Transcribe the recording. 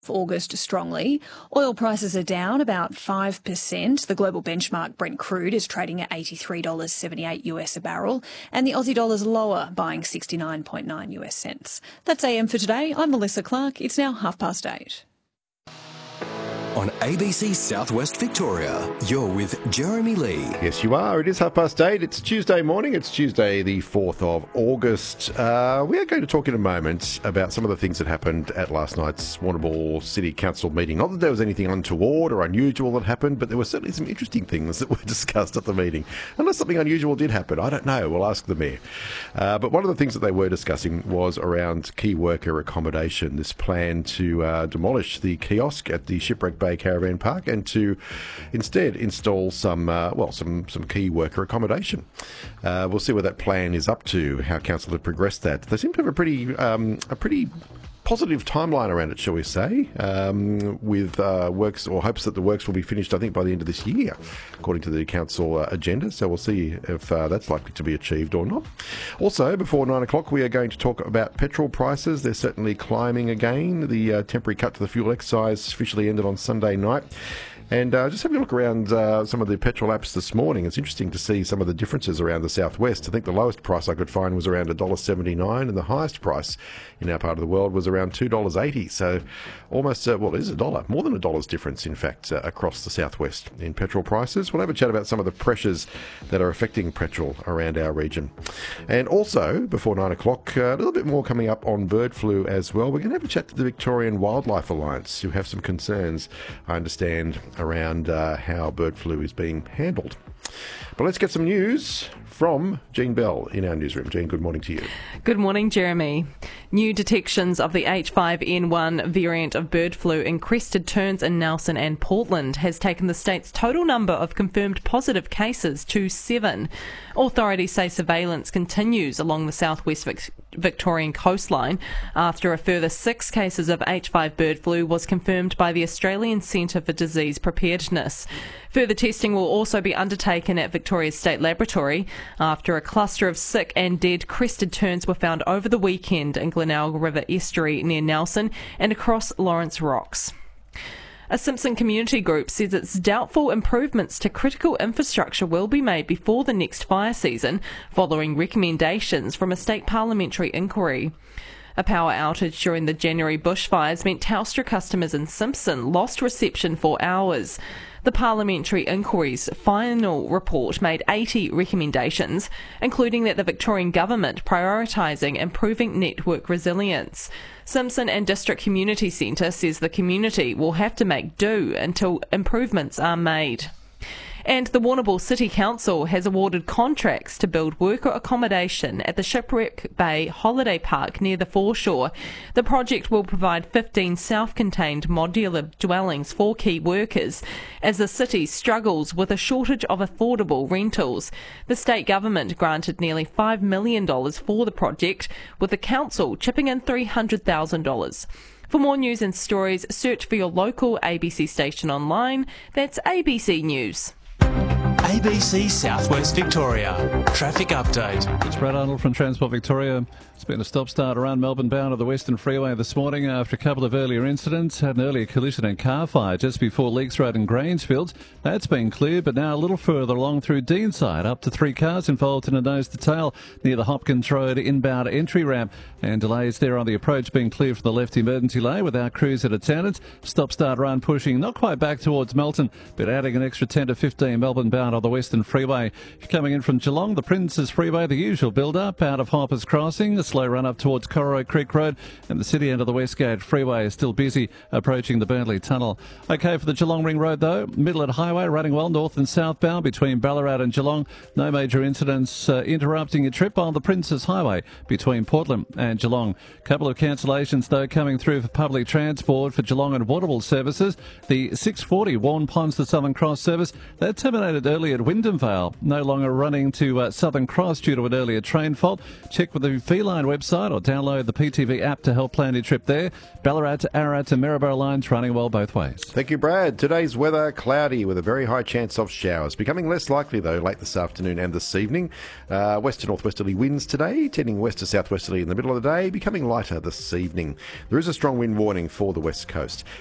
August strongly. Oil prices are down about 5%. The global benchmark Brent crude is trading at $83.78 US a barrel, and the Aussie dollar's lower, buying 69.9 US cents. That's AM for today. I'm Melissa Clark. It's now 8:30. On ABC Southwest Victoria, you're with Jeremy Lee. Yes, you are. It is 8:30. It's Tuesday morning. It's Tuesday, the 4th of August. We are going to talk in a moment about some of the things that happened at last night's Warrnambool City Council meeting. Not that there was anything untoward or unusual that happened, but there were certainly some interesting things that were discussed at the meeting. Unless something unusual did happen, I don't know. We'll ask the Mayor. But one of the things that they were discussing was around key worker accommodation, this plan to demolish the kiosk at the Shipwreck Bay Caravan Park and to instead install some key worker accommodation. We'll see where that plan is up to, how council have progressed that. They seem to have a pretty positive timeline around it, shall we say, with works or hopes that the works will be finished, I think, by the end of this year, according to the council agenda. So we'll see if that's likely to be achieved or not. Also, before 9 o'clock, we are going to talk about petrol prices. They're certainly climbing again. The temporary cut to the fuel excise officially ended on Sunday night. And just having a look around some of the petrol apps this morning, it's interesting to see some of the differences around the southwest. I think the lowest price I could find was around $1.79, and the highest price in our part of the world was around $2.80. So almost, it is $1, more than $1 difference, in fact, across the southwest in petrol prices. We'll have a chat about some of the pressures that are affecting petrol around our region. And also, before 9 o'clock, a little bit more coming up on bird flu as well. We're going to have a chat to the Victorian Wildlife Alliance, who have some concerns, I understand, around how bird flu is being handled. But let's get some news from Jean Bell in our newsroom. Jean, good morning to you. Good morning, Jeremy. New detections of the H5N1 variant of bird flu in Crested Terns in Nelson and Portland has taken the state's total number of confirmed positive cases to 7. Authorities say surveillance continues along the southwest Victorian coastline after a further 6 cases of H5 bird flu was confirmed by the Australian Centre for Disease Preparedness. Further testing will also be undertaken at Victoria's State Laboratory after a cluster of sick and dead crested terns were found over the weekend in Glenelg River Estuary near Nelson and across Lawrence Rocks. A Simpson community group says it's doubtful improvements to critical infrastructure will be made before the next fire season, following recommendations from a state parliamentary inquiry. A power outage during the January bushfires meant Telstra customers in Simpson lost reception for hours. The parliamentary inquiry's final report made 80 recommendations, including that the Victorian government prioritising improving network resilience. Simpson and District Community Centre says the community will have to make do until improvements are made. And the Warrnambool City Council has awarded contracts to build worker accommodation at the Shipwreck Bay Holiday Park near the foreshore. The project will provide 15 self-contained modular dwellings for key workers as the city struggles with a shortage of affordable rentals. The state government granted nearly $5 million for the project, with the council chipping in $300,000. For more news and stories, search for your local ABC station online. That's ABC News. ABC Southwest Victoria. Traffic update. It's Brad Arnold from Transport Victoria. It's been a stop-start around Melbourne bound of the Western Freeway this morning after a couple of earlier incidents. Had an earlier collision and car fire just before Leeks Road and Grangefields. That's been cleared, but now a little further along through Deanside. Up to 3 cars involved in a nose-to-tail near the Hopkins Road inbound entry ramp. And delays there on the approach being cleared from the left emergency lane with our crews at attendance. Stop-start run pushing not quite back towards Melton, but adding an extra 10 to 15 Melbourne bound on the Western Freeway. Coming in from Geelong, the Princes Freeway, the usual build-up out of Hoppers Crossing. A slow run up towards Corroy Creek Road, and the city end of the Westgate Freeway is still busy approaching the Burnley Tunnel. Okay, for the Geelong Ring Road though, Midland Highway running well north and southbound between Ballarat and Geelong. No major incidents interrupting your trip on the Princes Highway between Portland and Geelong. Couple of cancellations though coming through for public transport for Geelong and Warrnambool services. The 640 Warren Ponds to Southern Cross service, that terminated earlier ferry at Wyndham Vale no longer running to Southern Cross due to an earlier train fault. Check with the Feline website or download the PTV app to help plan your trip there. Ballarat to Ararat to Maryborough lines running well both ways. Thank you, Brad. Today's weather, cloudy with a very high chance of showers. Becoming less likely, though, late this afternoon and this evening. West to northwesterly winds today, tending west to southwesterly in the middle of the day, becoming lighter this evening. There is a strong wind warning for the west coast.